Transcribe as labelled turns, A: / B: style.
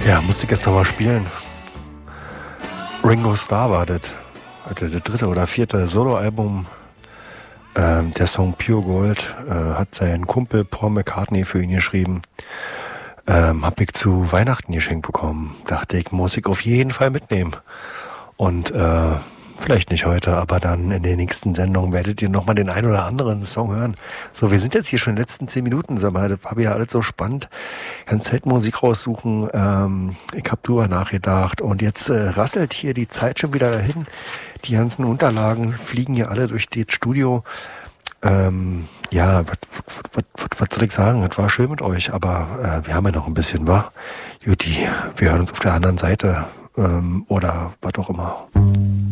A: Ja, musste ich jetzt nochmal spielen. Ringo Starr war das. Das dritte oder vierte Soloalbum. Der Song Pure Gold hat sein Kumpel Paul McCartney für ihn geschrieben. Hab ich zu Weihnachten geschenkt bekommen. Dachte ich, muss ich auf jeden Fall mitnehmen. Und vielleicht nicht heute, aber dann in den nächsten Sendungen werdet ihr nochmal den ein oder anderen Song hören. So, wir sind jetzt hier schon in den letzten 10 Minuten, sag mal, das war ja alles so spannend. Ganz Zeit Musik raussuchen, ich habe drüber nachgedacht und jetzt rasselt hier die Zeit schon wieder dahin. Die ganzen Unterlagen fliegen hier alle durch das Studio. Ja, was soll ich sagen? Es war schön mit euch, aber wir haben ja noch ein bisschen, wa? Juti, wir hören uns auf der anderen Seite oder was auch immer.